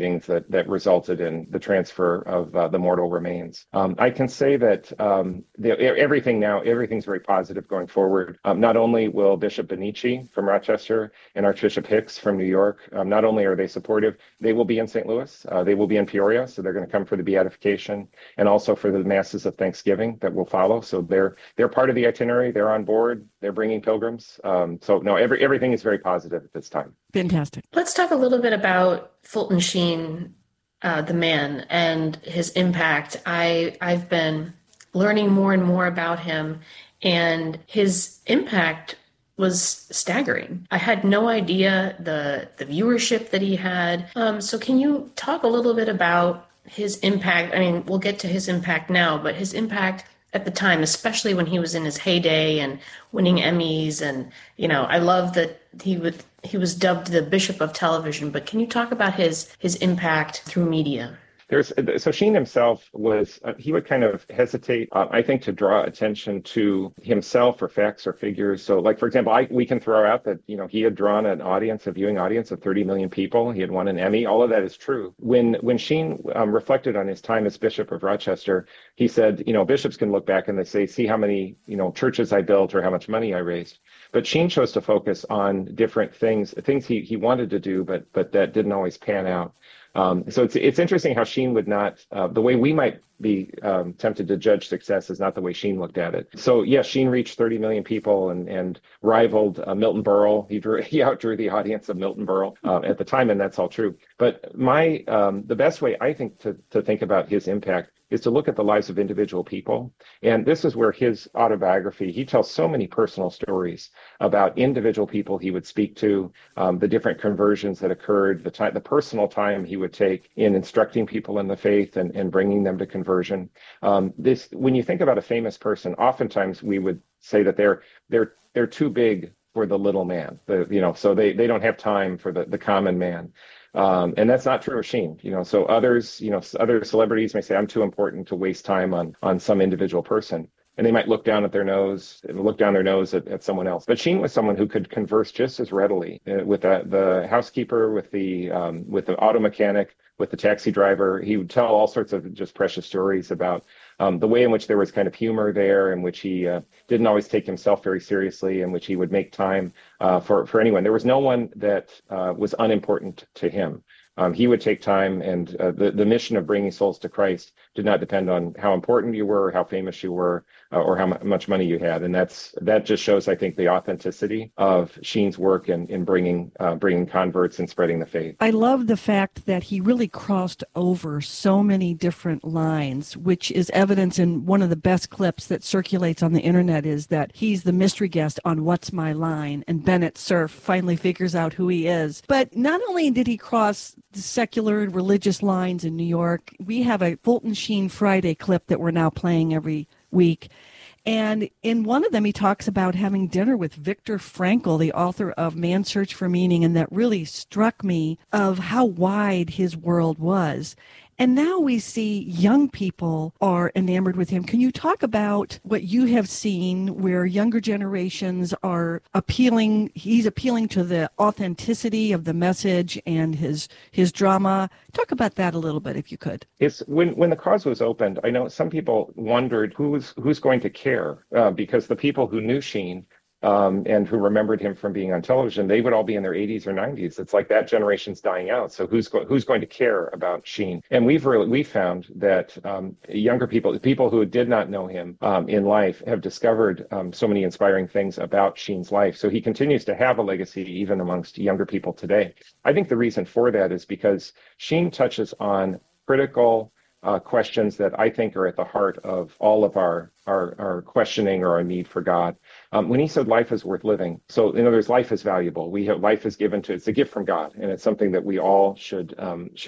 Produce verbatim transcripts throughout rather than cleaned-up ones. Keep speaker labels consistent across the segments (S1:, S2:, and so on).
S1: proceedings that, that resulted in the transfer of uh, the mortal remains. Um, I can say that um, the, everything now, everything's very positive going forward. Um, not only will Bishop Benici from Rochester and Archbishop Hicks from New York, um, not only are they supportive, they will be in Saint Louis, uh, they will be in Peoria, so they're going to come for the beatification and also for the masses of Thanksgiving that will follow. So they're they're part of the itinerary, they're on board, they're bringing pilgrims. Um, so no, every everything is very positive at this time.
S2: Fantastic.
S3: Let's talk a little bit about Fulton Sheen, uh, the man, and his impact. I I've been learning more and more about him, and his impact was staggering. I had no idea the the viewership that he had. Um, so can you talk a little bit about his impact? I mean, we'll get to his impact now, but his impact at the time, especially when he was in his heyday and winning Emmys. And, you know, I love that he would he was dubbed the Bishop of Television, but can you talk about his his impact through media?
S1: There's, so Sheen himself was, uh, he would kind of hesitate, uh, I think, to draw attention to himself or facts or figures. So like, for example, I, we can throw out that, you know, he had drawn an audience, a viewing audience of thirty million people. He had won an Emmy. All of that is true. When, when Sheen um, reflected on his time as Bishop of Rochester, he said, you know, bishops can look back and they say, see how many, you know, churches I built or how much money I raised. But Sheen chose to focus on different things, things he, he wanted to do, but, but that didn't always pan out. Um, so it's it's interesting how Sheen would not, uh, the way we might be um, tempted to judge success is not the way Sheen looked at it. So yes, Sheen reached thirty million people and and rivaled uh, Milton Berle. He drew he outdrew the audience of Milton Berle uh, at the time, and that's all true. But my um, the best way I think to to think about his impact is to look at the lives of individual people. And this is where his autobiography, he tells so many personal stories about individual people he would speak to, um, the different conversions that occurred, the time, the personal time he would take in instructing people in the faith and, and bringing them to conversion. Um, this, when you think about a famous person, oftentimes we would say that they're they're they're too big for the little man, the, you know, so they, they don't have time for the, the common man. Um, and that's not true of Sheen, you know, so others, you know, other celebrities may say, I'm too important to waste time on, on some individual person. And they might look down at their nose, look down their nose at, at someone else. But Sheen was someone who could converse just as readily uh, with the, the housekeeper, with the um, with the auto mechanic, with the taxi driver. He would tell all sorts of just precious stories about um, the way in which there was kind of humor there, in which he uh, didn't always take himself very seriously, in which he would make time uh, for, for anyone. There was no one that uh, was unimportant to him. Um, he would take time, and uh, the, the mission of bringing souls to Christ did not depend on how important you were, how famous you were, uh, or how m- much money you had. And that's that just shows, I think, the authenticity of Sheen's work in, in bringing uh, bringing converts and spreading the faith.
S2: I love the fact that he really crossed over so many different lines, which is evidence in one of the best clips that circulates on the internet is that he's the mystery guest on What's My Line, and Bennett Cerf finally figures out who he is. But not only did he cross the secular and religious lines in New York, we have a Fulton Sheen Friday clip that we're now playing every week. And in one of them, he talks about having dinner with Viktor Frankl, the author of Man's Search for Meaning, and that really struck me of how wide his world was. And now we see young people are enamored with him. Can you talk about what you have seen where younger generations are appealing, he's appealing to the authenticity of the message and his his drama? Talk about that a little bit, if you could.
S1: It's when, when the cause was opened, I know some people wondered who's, who's going to care uh, because the people who knew Sheen Um, and who remembered him from being on television, they would all be in their eighties or nineties. It's like that generation's dying out. So who's go- who's going to care about Sheen? And we've really we found that um, younger people, people who did not know him um, in life, have discovered um, so many inspiring things about Sheen's life. So he continues to have a legacy even amongst younger people today. I think the reason for that is because Sheen touches on critical Uh, questions that I think are at the heart of all of our our, our questioning or our need for God. Um, when he said life is worth living, so in other words, life is valuable. We have life is given to it's a gift from God, and it's something that we all should um, should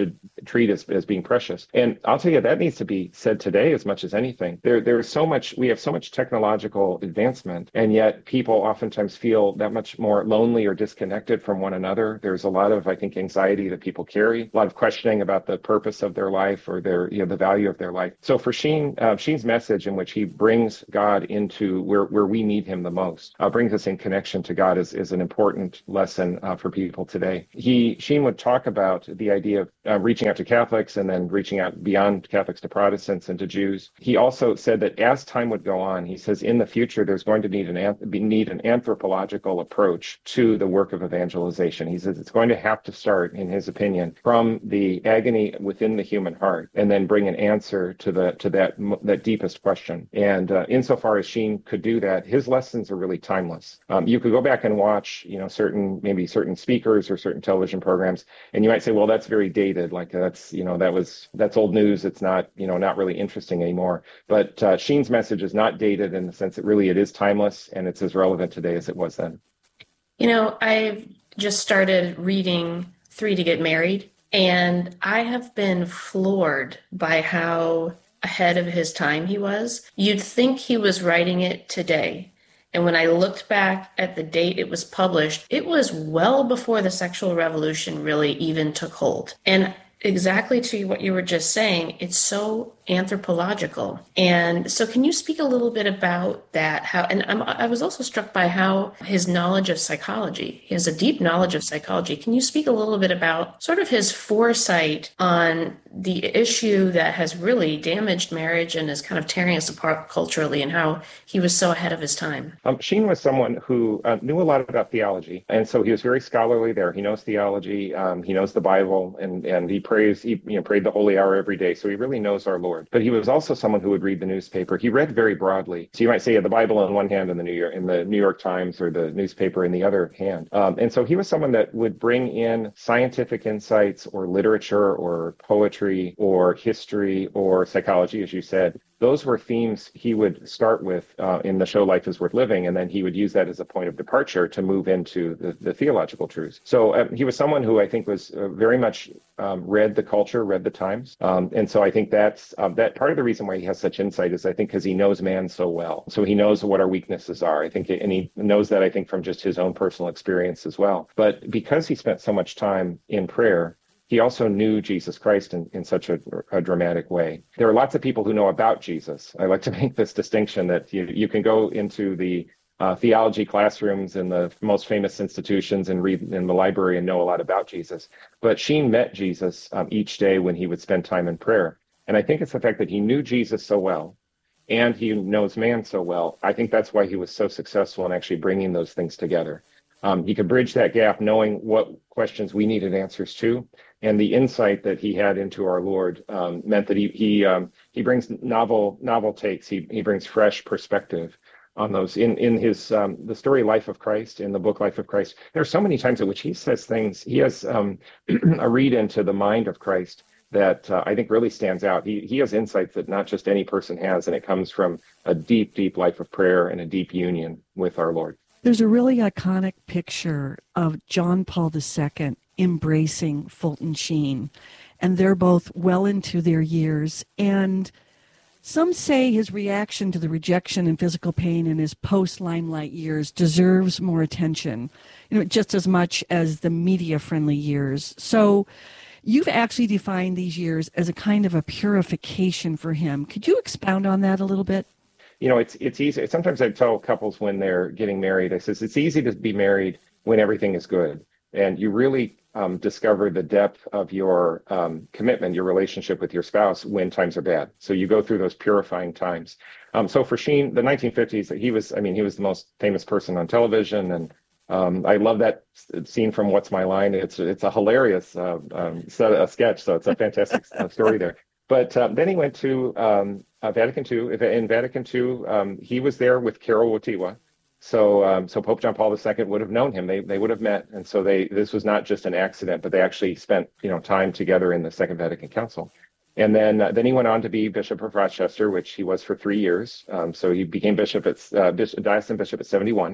S1: treat as, as being precious. And I'll tell you, that needs to be said today as much as anything. There, there's so much, we have so much technological advancement, and yet people oftentimes feel that much more lonely or disconnected from one another. There's a lot of, I think, anxiety that people carry, a lot of questioning about the purpose of their life or their, you know, the value of their life. So for Sheen, uh, Sheen's message in which he brings God into where, where we need him the most, uh, brings us in connection to God is, is an important lesson uh, for people today. He, Sheen would talk about the idea of uh, reaching out to Catholics and then reaching out beyond Catholics to Protestants and to Jews. He also said that as time would go on, he says in the future, there's going to need an, need an anthropological approach to the work of evangelization. He says it's going to have to start, in his opinion, from the agony within the human heart and then bring an answer to the to that that deepest question. And uh, insofar as Sheen could do that, his lessons are really timeless. Um, you could go back and watch, you know, certain maybe certain speakers or certain television programs, and you might say, well, that's very dated. Like that's, you know, that was that's old news. It's not, you know, not really interesting anymore. But uh, Sheen's message is not dated in the sense that really it is timeless and it's as relevant today as it was then.
S3: You know, I've just started reading Three to Get Married, and I have been floored by how ahead of his time he was. You'd think he was writing it today. And when I looked back at the date it was published, it was well before the sexual revolution really even took hold. And exactly to what you were just saying, it's so anthropological. And so can you speak a little bit about that? How, and I'm, I was also struck by how his knowledge of psychology, he has a deep knowledge of psychology. Can you speak a little bit about sort of his foresight on the issue that has really damaged marriage and is kind of tearing us apart culturally, and how he was so ahead of his time?
S1: Um, Sheen was someone who uh, knew a lot about theology. And so he was very scholarly there. He knows theology. Um, he knows the Bible, and, and he prays, he you know, prayed the holy hour every day. So he really knows our Lord. But he was also someone who would read the newspaper. He read very broadly. So you might say yeah, the Bible in one hand and the New York, in the New York Times or the newspaper in the other hand. Um, and so he was someone that would bring in scientific insights or literature or poetry or history or psychology, as you said. Those were themes he would start with uh, in the show Life is Worth Living, and then he would use that as a point of departure to move into the, the theological truths. So uh, he was someone who I think was uh, very much um, read the culture, read the times. Um, and so I think that's um, that part of the reason why he has such insight is I think because he knows man so well. So he knows what our weaknesses are. I think, and he knows that I think from just his own personal experience as well. But because he spent so much time in prayer, he also knew Jesus Christ in, in such a, a dramatic way. There are lots of people who know about Jesus. I like to make this distinction that you, you can go into the uh, theology classrooms in the most famous institutions and read in the library and know a lot about Jesus. But Sheen met Jesus um, each day when he would spend time in prayer. And I think it's the fact that he knew Jesus so well and he knows man so well. I think that's why he was so successful in actually bringing those things together. Um, he could bridge that gap knowing what questions we needed answers to. And the insight that he had into our Lord um, meant that he he um, he brings novel novel takes. He he brings fresh perspective on those. In in his um, the story Life of Christ, in the book Life of Christ, there are so many times in which he says things. He has um, a read into the mind of Christ that uh, I think really stands out. He he has insights that not just any person has, and it comes from a deep deep life of prayer and a deep union with our Lord.
S2: There's a really iconic picture of John Paul the Second embracing Fulton Sheen, and they're both well into their years. And some say his reaction to the rejection and physical pain in his post-limelight years deserves more attention, you know, just as much as the media-friendly years. So you've actually defined these years as a kind of a purification for him. Could you expound on that a little bit?
S1: You know, it's it's easy. Sometimes I tell couples when they're getting married, I says it's easy to be married when everything is good, and you really um, discover the depth of your um, commitment, your relationship with your spouse when times are bad. So you go through those purifying times. Um, so for Sheen, the nineteen fifties, he was, I mean, he was the most famous person on television, and um, I love that scene from What's My Line. It's it's a hilarious uh, um, set, a sketch, so it's a fantastic story there. But uh, then he went to um, uh, Vatican two. In Vatican two, um, he was there with Karol Wojtyła. So, um, so Pope John Paul the Second would have known him. They they would have met, and so they this was not just an accident, but they actually spent you know time together in the Second Vatican Council. And then uh, then he went on to be Bishop of Rochester, which he was for three years. Um, so he became bishop at uh, bishop, diocesan bishop at seventy-one.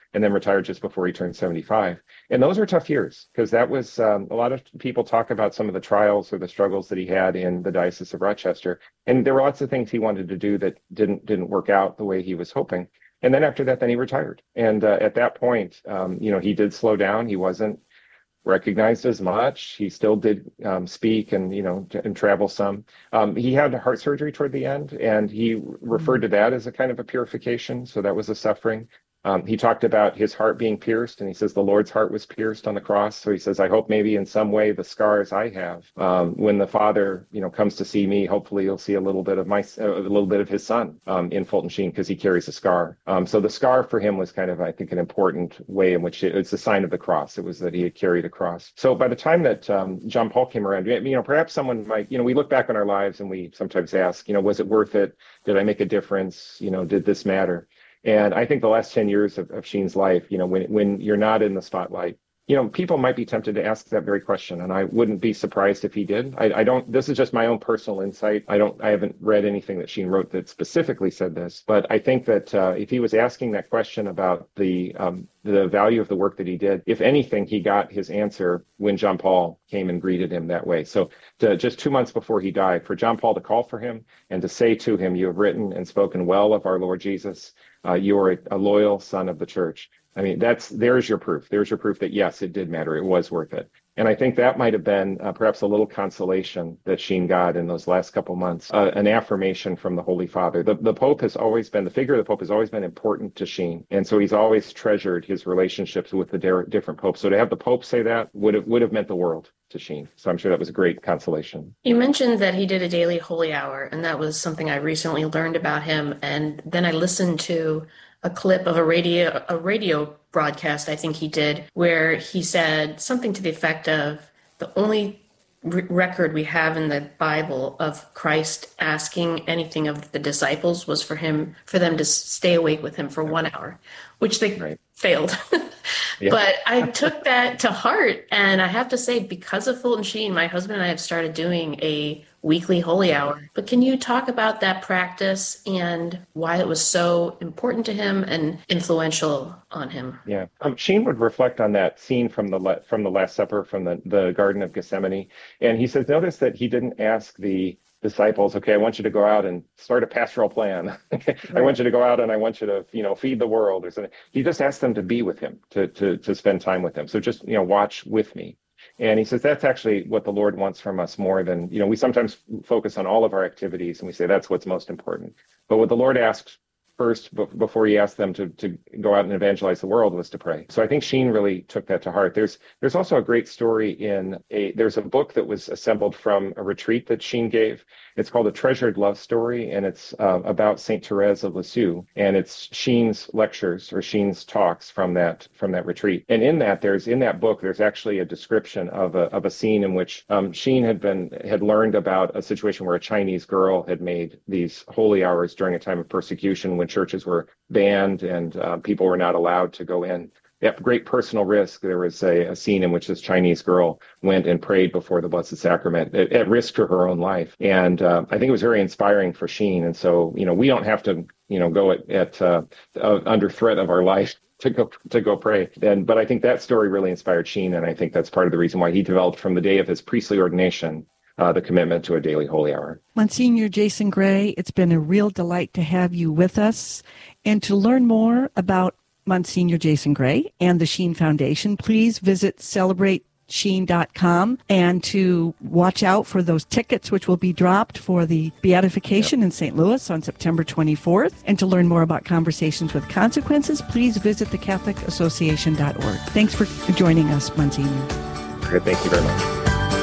S1: and then retired just before he turned seventy-five. And those were tough years, because that was um, a lot of people talk about some of the trials or the struggles that he had in the Diocese of Rochester. And there were lots of things he wanted to do that didn't didn't work out the way he was hoping. And then after that, then he retired. And uh, at that point, um, you know, he did slow down. He wasn't recognized as much. He still did um, speak and, you know, and travel some. Um, he had heart surgery toward the end, and he referred to that as a kind of a purification. So that was a suffering. Um, he talked about his heart being pierced, and he says the Lord's heart was pierced on the cross. So he says, I hope maybe in some way the scars I have, um, when the Father, you know, comes to see me, hopefully you'll see a little bit of my, uh, a little bit of his son um, in Fulton Sheen, because he carries a scar. Um, so the scar for him was kind of, I think, an important way in which it, it's a sign of the cross. It was that he had carried a cross. So by the time that um, John Paul came around, you know, perhaps someone might, you know, we look back on our lives and we sometimes ask, you know, was it worth it? Did I make a difference? You know, did this matter? And I think the last ten years of, of Sheen's life, you know, when when you're not in the spotlight, you know, people might be tempted to ask that very question. And I wouldn't be surprised if he did. I, I don't, this is just my own personal insight. I don't, I haven't read anything that Sheen wrote that specifically said this. But I think that uh, if he was asking that question about the um, the value of the work that he did, if anything, he got his answer when John Paul came and greeted him that way. So to, just two months before he died, for John Paul to call for him and to say to him, you have written and spoken well of our Lord Jesus. Uh, you are a, a loyal son of the church. I mean, that's there's your proof. There's your proof that, yes, it did matter. It was worth it. And I think that might have been uh, perhaps a little consolation that Sheen got in those last couple months, uh, an affirmation from the Holy Father. The, the Pope has always been, the figure of the Pope has always been important to Sheen. And so he's always treasured his relationships with the de- different popes. So to have the Pope say that would have, would have meant the world to Sheen. So I'm sure that was a great consolation.
S3: You mentioned that he did a daily holy hour, and that was something I recently learned about him. And then I listened to a clip of a radio a radio broadcast I think he did, where he said something to the effect of, the only re- record we have in the Bible of Christ asking anything of the disciples was for him for them to stay awake with him for one hour, which they right. failed. Yeah. But I took that to heart, and I have to say, because of Fulton Sheen, my husband and I have started doing a weekly holy hour. But can you talk about that practice and why it was so important to him and influential on him?
S1: Yeah, um, Sheen would reflect on that scene from the from the Last Supper, from the, the Garden of Gethsemane, and he says, notice that he didn't ask the disciples, okay, I want you to go out and start a pastoral plan. I want you to go out and I want you to, you know, feed the world or something. He just asked them to be with him, to to to spend time with him. So just, you know, watch with me. And he says that's actually what the Lord wants from us more than, you know, we sometimes focus on all of our activities and we say that's what's most important. But what the Lord asks first, before he asked them to, to go out and evangelize the world, was to pray. So I think Sheen really took that to heart. There's there's also a great story in a, there's a book that was assembled from a retreat that Sheen gave. It's called A Treasured Love Story, and it's uh, about Saint Therese of Lisieux, and it's Sheen's lectures or Sheen's talks from that from that retreat. And in that, there's in that book, there's actually a description of a of a scene in which um, Sheen had been had learned about a situation where a Chinese girl had made these holy hours during a time of persecution when churches were banned and uh, people were not allowed to go in. At great personal risk, there was a, a scene in which this Chinese girl went and prayed before the Blessed Sacrament at, at risk to her own life. And uh, I think it was very inspiring for Sheen. And so, you know, we don't have to, you know, go at, at uh, uh, under threat of our life to go to go pray. And but I think that story really inspired Sheen, and I think that's part of the reason why he developed from the day of his priestly ordination Uh, the commitment to a daily holy hour.
S2: Monsignor Jason Gray, it's been a real delight to have you with us. And to learn more about Monsignor Jason Gray and the Sheen Foundation, please visit celebrate sheen dot com, and to watch out for those tickets which will be dropped for the beatification yep. in Saint Louis on September twenty-fourth. And to learn more about Conversations with Consequences, please visit the catholic association dot org. Thanks for joining us, Monsignor.
S1: Great. Thank you very much.